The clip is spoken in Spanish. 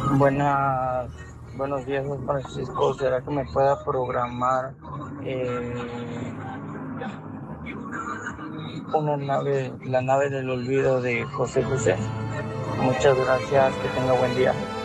Buenas, buenos días, Juan Francisco. ¿Será que me pueda programar la nave del olvido de José José? Muchas gracias, que tenga buen día.